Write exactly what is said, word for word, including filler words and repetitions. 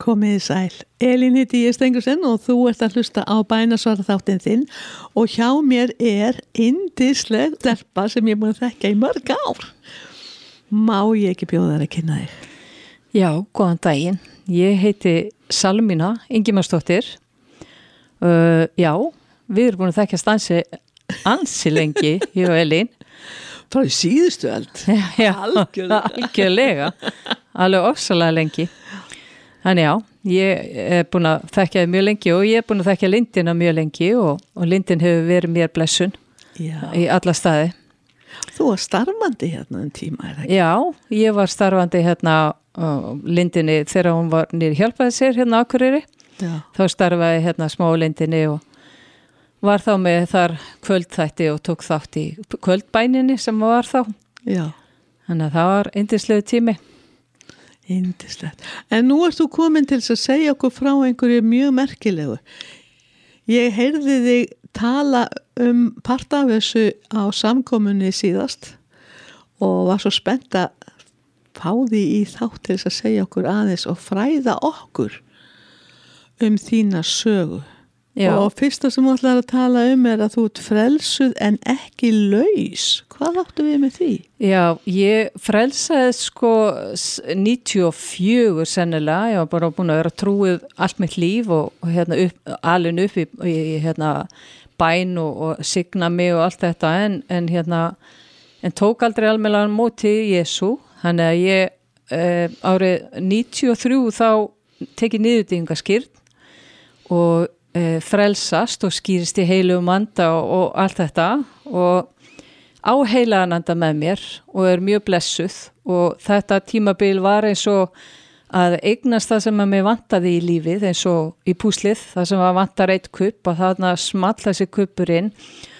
Komið sæl. Elín heiti ég Stengursen og þú ert að hlusta á bænasvara þáttinn þinn og hjá mér er yndisleg stelpa sem ég er búin að þekka í mörg ár. Má ég ekki bjóða þér að kynna þig? Já, góðan daginn. Ég heiti Salmína Ingimarsdóttir. Uh, já, við erum búin að þekkjast ansi, ansi lengi, ég og Elín. Frá í síðustu öld. Já, algjörlega. algjörlega. Alveg ofsalega lengi. Þannig já, ég er búin að þekkja þið mjög lengi og ég er búin að þekkja Lindina mjög lengi og, og Lindin hefur verið mér blessun já. Í alla staði. Þú var starfandi hérna um tíma, er það ekki? Já, ég var starfandi hérna á Lindinni þegar hún var nýri hjálpaði sér hérna á Akureyri. Já. Þá starfaði hérna smá Lindinni og var þá með þar kvöldþætti og tók þátt í kvöldbæninni sem var þá. Já. Þannig að það var yndislegu tími. Yndislegt. En nú ert þú komin til að segja okkur frá einhverju mjög merkilegu. Ég heyrði þig tala um part af þessu á samkomunni síðast og var svo spennt að fá því í þátt til að segja okkur aðeins og fræða okkur um þína sögu. Já. Og fyrsta sem þú ætlar að tala um er að þú ert frelsuð en ekki laus. Hvað áttu við með því? Já, ég frelsaði sko níutíu og fjögur sennilega. Ég var bara búin að vera trúið allt mitt líf og, og hérna upp, alveg upp í, í hérna bæn og, og signa mig og allt þetta en, en hérna en tók aldrei almennilega móti Jesú. Þannig að ég eh, árið níutíu og þrjú þá tekið niðurdýfingaskírn og frelsast og skýrist í heilugum anda og, og allt þetta og á heilagan anda með mér og er mjög blessuð og þetta tímabil var eins og að eignast það sem að mig vantaði í lífið eins og í púslið það sem að vantar eitt kupp og þarna small þessi kuppurinn